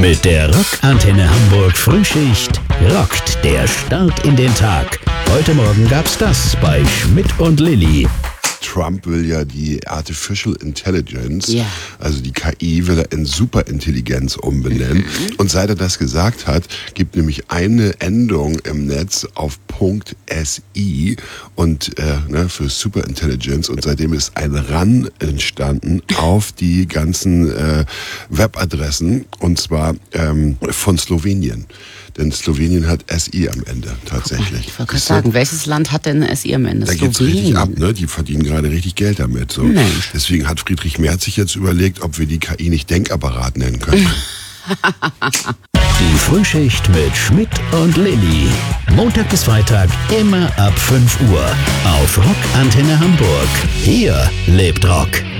Mit der Rockantenne Hamburg Frühschicht rockt der Start in den Tag. Heute Morgen gab's das bei Schmidt und Lilly. Trump will ja die Artificial Intelligence, also die KI, will er in Superintelligenz umbenennen. Und seit er das gesagt hat, gibt nämlich eine Endung im Netz auf .si und für Superintelligence. Und seitdem ist ein Run entstanden auf die ganzen Webadressen, und zwar von Slowenien. Denn Slowenien hat SI am Ende tatsächlich. Ich wollte gerade sagen, welches Land hat denn SI am Ende? Da geht's richtig ab, ne? Die verdienen gerade richtig Geld damit. So. Deswegen hat Friedrich Merz sich jetzt überlegt, ob wir die KI nicht Denkapparat nennen können. Die Frühschicht mit Schmidt und Lilly. Montag bis Freitag immer ab 5 Uhr auf Rockantenne Hamburg. Hier lebt Rock.